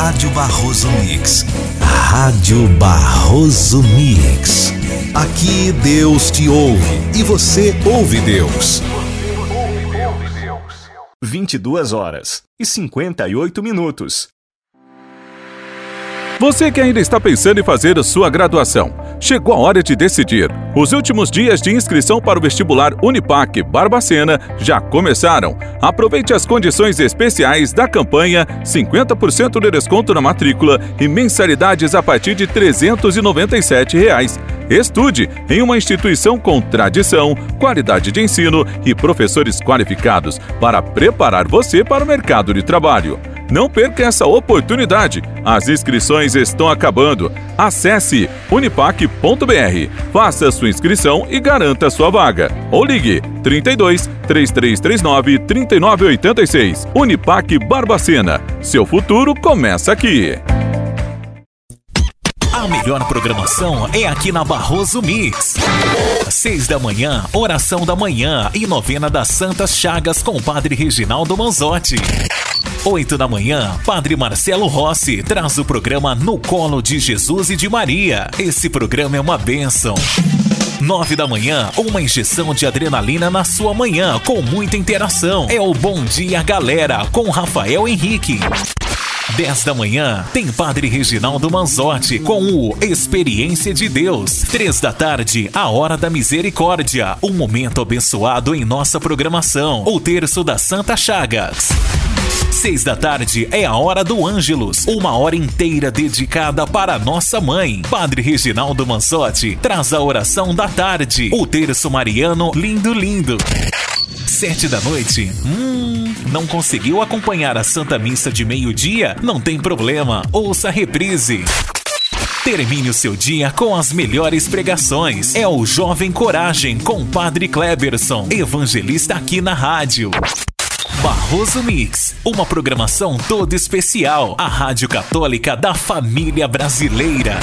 Rádio Barroso Mix. Rádio Barroso Mix. Aqui Deus te ouve e você ouve Deus. 22h58. Você que ainda está pensando em fazer a sua graduação, chegou a hora de decidir. Os últimos dias de inscrição para o vestibular Unipac Barbacena já começaram. Aproveite as condições especiais da campanha, 50% de desconto na matrícula e mensalidades a partir de R$ 397. Estude em uma instituição com tradição, qualidade de ensino e professores qualificados para preparar você para o mercado de trabalho. Não perca essa oportunidade. As inscrições estão acabando. Acesse unipac.br, faça sua inscrição e garanta sua vaga. Ou ligue 32 3339 3986. Unipac Barbacena. Seu futuro começa aqui. A melhor programação é aqui na Barroso Mix. 6 da manhã, oração da manhã e novena das Santas Chagas com o Padre Reginaldo Manzotti. 8 da manhã, Padre Marcelo Rossi traz o programa No Colo de Jesus e de Maria. Esse programa é uma bênção. 9 da manhã, uma injeção de adrenalina na sua manhã com muita interação. É o Bom Dia Galera com Rafael Henrique. 10 da manhã, tem Padre Reginaldo Manzotti com o Experiência de Deus. 3 da tarde, a Hora da Misericórdia, um momento abençoado em nossa programação. O Terço das Santas Chagas. 6 da tarde é a Hora do Ângelus, uma hora inteira dedicada para nossa mãe. Padre Reginaldo Manzotti traz a oração da tarde, o Terço Mariano Lindo Lindo. 7 da noite, não conseguiu acompanhar a Santa Missa de meio-dia? Não tem problema, ouça a reprise. Termine o seu dia com as melhores pregações. É o Jovem Coragem com Padre Kleberson, evangelista aqui na rádio. Barroso Mix, uma programação toda especial. A Rádio Católica da família brasileira.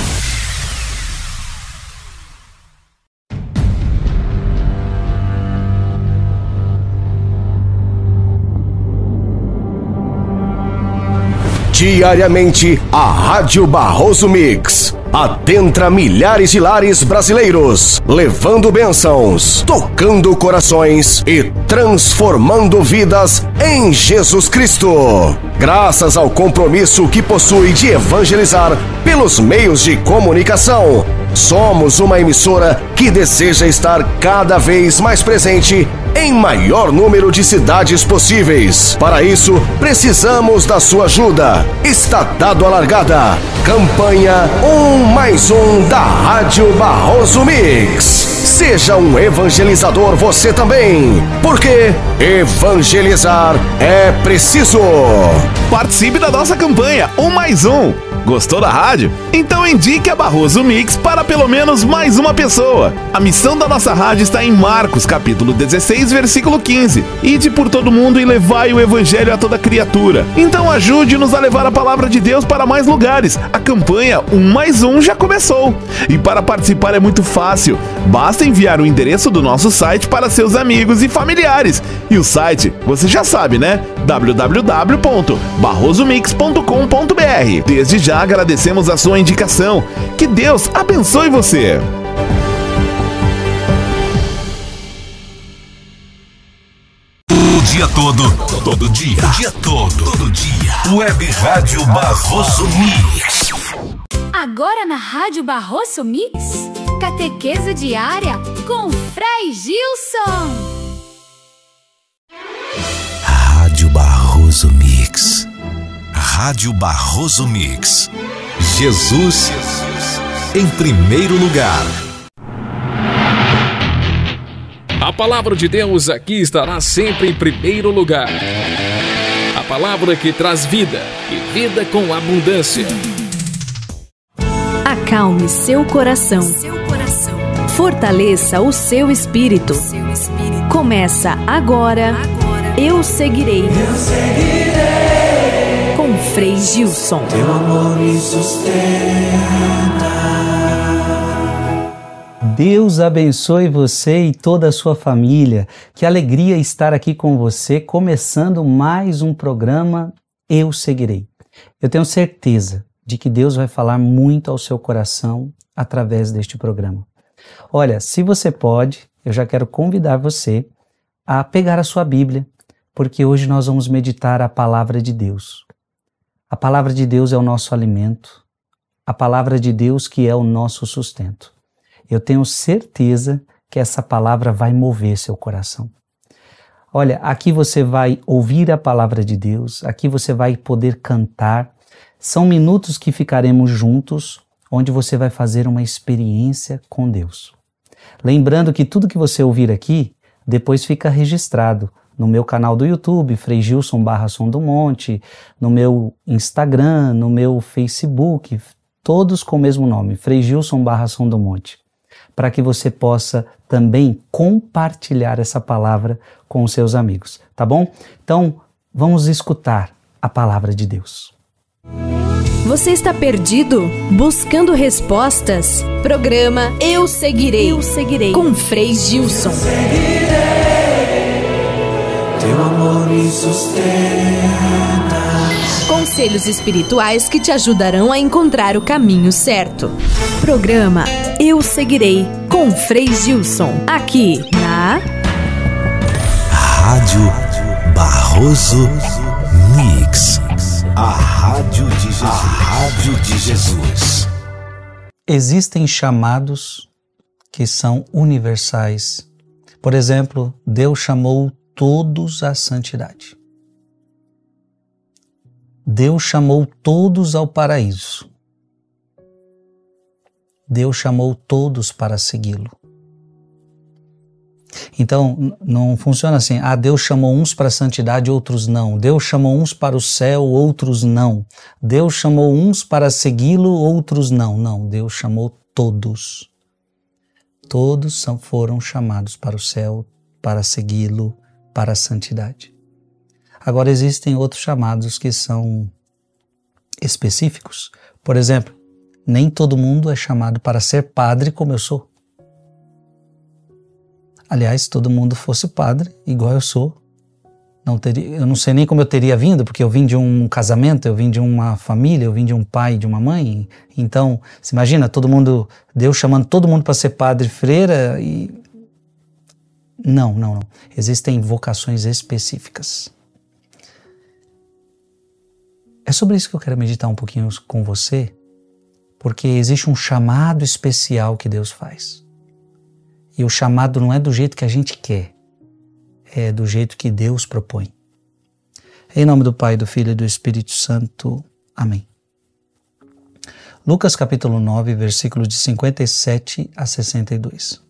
Diariamente, a Rádio Barroso Mix adentra milhares de lares brasileiros, levando bênçãos, tocando corações e transformando vidas em Jesus Cristo. Graças ao compromisso que possui de evangelizar pelos meios de comunicação, somos uma emissora que deseja estar cada vez mais presente em maior número de cidades possíveis. Para isso, precisamos da sua ajuda. Está dado a largada. Campanha 1+1 da Rádio Barroso Mix. Seja um evangelizador você também, porque evangelizar é preciso. Participe da nossa campanha 1+1. Gostou da rádio? Então indique a Barroso Mix para pelo menos mais uma pessoa. A missão da nossa rádio está em Marcos, capítulo 16, versículo 15. Ide por todo mundo e levai o evangelho a toda criatura. Então ajude-nos a levar a palavra de Deus para mais lugares. A campanha 1+1 já começou. E para participar é muito fácil. Basta enviar o endereço do nosso site para seus amigos e familiares. E o site, você já sabe, né? www.barrosomix.com.br. Desde já agradecemos a sua indicação. Que Deus abençoe você. O dia todo dia, o dia todo dia. Web Rádio Barroso Mix. Agora na Rádio Barroso Mix, catequese diária com Frei Gilson. Rádio Barroso Mix. Rádio Barroso Mix. Jesus em primeiro lugar. A palavra de Deus aqui estará sempre em primeiro lugar. A palavra que traz vida e vida com abundância. Acalme seu coração. Fortaleça o seu espírito. Começa agora. Eu seguirei. Com Frei Gilson. Teu amor me sustenta. Deus abençoe você e toda a sua família. Que alegria estar aqui com você, começando mais um programa Eu Seguirei. Eu tenho certeza de que Deus vai falar muito ao seu coração através deste programa. Olha, se você pode, eu já quero convidar você a pegar a sua Bíblia, porque hoje nós vamos meditar a palavra de Deus. A palavra de Deus é o nosso alimento, a palavra de Deus que é o nosso sustento. Eu tenho certeza que essa palavra vai mover seu coração. Olha, aqui você vai ouvir a palavra de Deus, aqui você vai poder cantar. São minutos que ficaremos juntos, onde você vai fazer uma experiência com Deus. Lembrando que tudo que você ouvir aqui, depois fica registrado no meu canal do YouTube, Frei Gilson /Som do Monte, no meu Instagram, no meu Facebook, todos com o mesmo nome, Frei Gilson /Som do Monte, para que você possa também compartilhar essa palavra com os seus amigos, tá bom? Então, vamos escutar a palavra de Deus. Você está perdido? Buscando respostas? Programa Eu Seguirei, com Frei Gilson. Teu amor me sustenta. Conselhos espirituais que te ajudarão a encontrar o caminho certo. Programa Eu Seguirei, com Frei Gilson, aqui na Rádio Barroso Mix. A Rádio de Jesus. A Rádio de Jesus. Existem chamados que são universais. Por exemplo, Deus chamou todos à santidade. Deus chamou todos ao paraíso. Deus chamou todos para segui-lo. Então, não funciona assim, Deus chamou uns para a santidade, outros não. Deus chamou uns para o céu, outros não. Deus chamou uns para segui-lo, outros não. Não, Deus chamou todos. Todos foram chamados para o céu, para segui-lo, para a santidade. Agora, existem outros chamados que são específicos. Por exemplo, nem todo mundo é chamado para ser padre como eu sou. Aliás, se todo mundo fosse padre, igual eu sou, eu não sei nem como eu teria vindo, porque eu vim de um casamento, eu vim de uma família, eu vim de um pai, de uma mãe. Então, você imagina, Deus chamando todo mundo para ser padre, freira e... Não. Existem vocações específicas. É sobre isso que eu quero meditar um pouquinho com você, porque existe um chamado especial que Deus faz. E o chamado não é do jeito que a gente quer, é do jeito que Deus propõe. Em nome do Pai, do Filho e do Espírito Santo. Amém. Lucas capítulo 9, versículos de 57 a 62.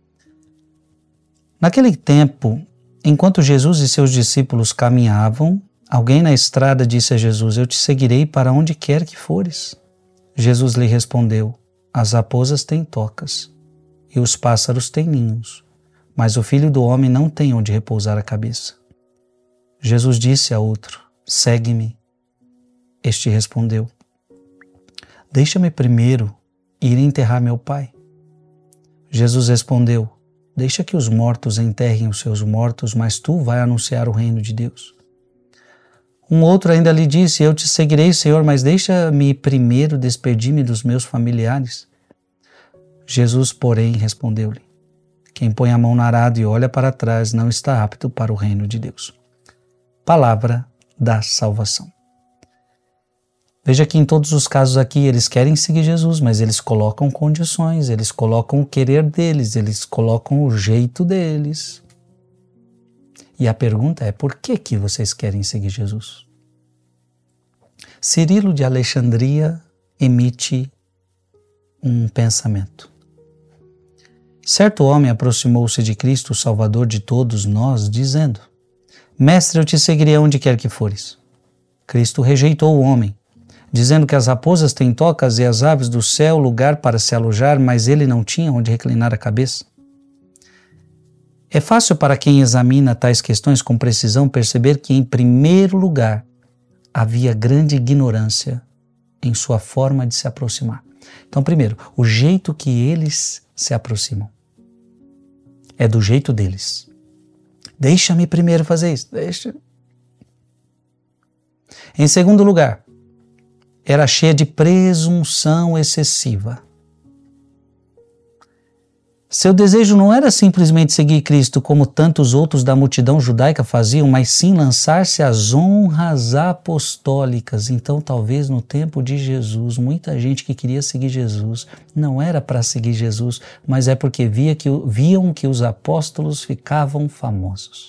Naquele tempo, enquanto Jesus e seus discípulos caminhavam, alguém na estrada disse a Jesus: Eu te seguirei para onde quer que fores. Jesus lhe respondeu: As raposas têm tocas e os pássaros têm ninhos, mas o Filho do Homem não tem onde repousar a cabeça. Jesus disse a outro: Segue-me. Este respondeu: Deixa-me primeiro ir enterrar meu pai. Jesus respondeu: Deixa que os mortos enterrem os seus mortos, mas tu vai anunciar o reino de Deus. Um outro ainda lhe disse: Eu te seguirei, Senhor, mas deixa-me primeiro despedir-me dos meus familiares. Jesus, porém, respondeu-lhe: Quem põe a mão no arado e olha para trás não está apto para o reino de Deus. Palavra da salvação. Veja que em todos os casos aqui eles querem seguir Jesus, mas eles colocam condições, eles colocam o querer deles, eles colocam o jeito deles. E a pergunta é: por que vocês querem seguir Jesus? Cirilo de Alexandria emite um pensamento. Certo homem aproximou-se de Cristo, o Salvador de todos nós, dizendo: Mestre, eu te seguirei onde quer que fores. Cristo rejeitou o homem, dizendo que as raposas têm tocas e as aves do céu lugar para se alojar, mas ele não tinha onde reclinar a cabeça. É fácil para quem examina tais questões com precisão perceber que, em primeiro lugar, havia grande ignorância em sua forma de se aproximar. Então, primeiro, o jeito que eles se aproximam é do jeito deles. Deixa-me primeiro fazer isso. Deixa. Em segundo lugar, era cheia de presunção excessiva. Seu desejo não era simplesmente seguir Cristo como tantos outros da multidão judaica faziam, mas sim lançar-se às honras apostólicas. Então, talvez no tempo de Jesus, muita gente que queria seguir Jesus não era para seguir Jesus, mas é porque viam que os apóstolos ficavam famosos.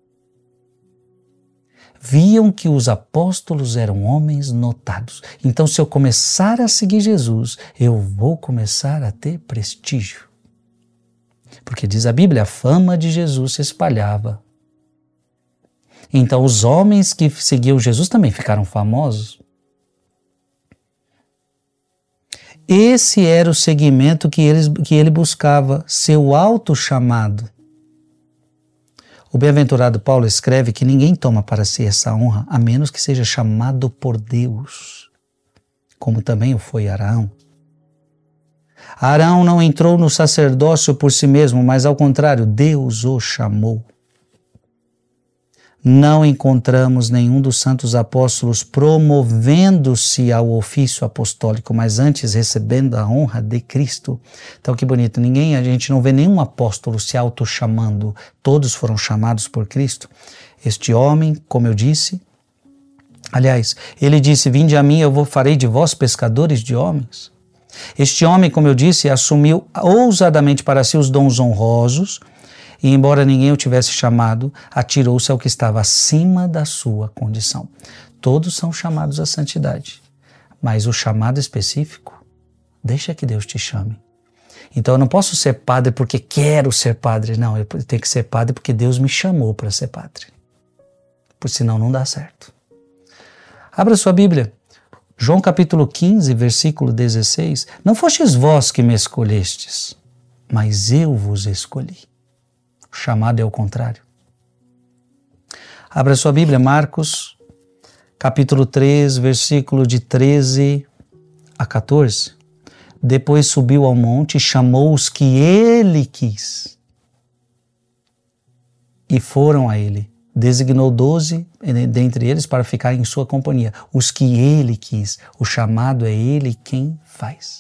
Viam que os apóstolos eram homens notados. Então, se eu começar a seguir Jesus, eu vou começar a ter prestígio. Porque diz a Bíblia, a fama de Jesus se espalhava. Então os homens que seguiam Jesus também ficaram famosos. Esse era o segmento que ele buscava, seu auto-chamado. O bem-aventurado Paulo escreve que ninguém toma para si essa honra, a menos que seja chamado por Deus, como também o foi Arão. Arão não entrou no sacerdócio por si mesmo, mas ao contrário, Deus o chamou. Não encontramos nenhum dos santos apóstolos promovendo-se ao ofício apostólico, mas antes recebendo a honra de Cristo. Então que bonito, a gente não vê nenhum apóstolo se auto-chamando, todos foram chamados por Cristo. Este homem, como eu disse, aliás, ele disse, vinde a mim, eu farei de vós pescadores de homens. Este homem, como eu disse, assumiu ousadamente para si os dons honrosos e, embora ninguém o tivesse chamado, atirou-se ao que estava acima da sua condição. Todos são chamados à santidade, mas o chamado específico, deixa que Deus te chame. Então eu não posso ser padre porque quero ser padre, não, eu tenho que ser padre porque Deus me chamou para ser padre, porque senão não dá certo. Abra sua Bíblia. João capítulo 15, versículo 16, não fostes vós que me escolhestes, mas eu vos escolhi. O chamado é o contrário. Abra sua Bíblia, Marcos, capítulo 3, versículo de 13 a 14. Depois subiu ao monte e chamou os que ele quis. E foram a ele. Designou 12 dentre eles para ficar em sua companhia. Os que ele quis. O chamado é ele quem faz.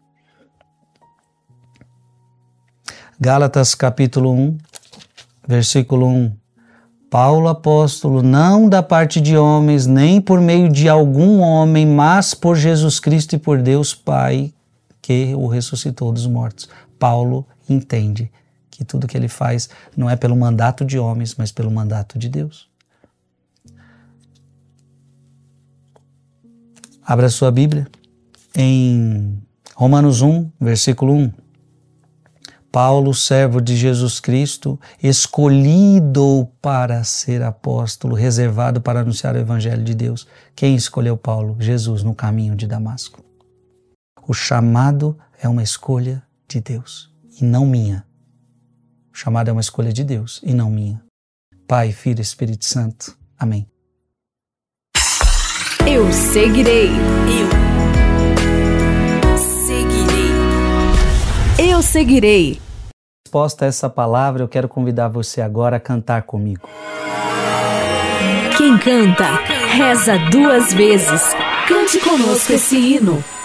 Gálatas capítulo 1, versículo 1. Paulo apóstolo, não da parte de homens, nem por meio de algum homem, mas por Jesus Cristo e por Deus Pai, que o ressuscitou dos mortos. Paulo entende que tudo que ele faz não é pelo mandato de homens, mas pelo mandato de Deus. Abra sua Bíblia em Romanos 1, versículo 1. Paulo, servo de Jesus Cristo, escolhido para ser apóstolo, reservado para anunciar o Evangelho de Deus. Quem escolheu Paulo? Jesus, no caminho de Damasco. O chamado é uma escolha de Deus e não minha. O chamado é uma escolha de Deus e não minha. Pai, Filho e Espírito Santo. Amém. Eu seguirei. Eu seguirei. Resposta a essa palavra, eu quero convidar você agora a cantar comigo. Quem canta, reza 2 vezes. Cante conosco esse hino.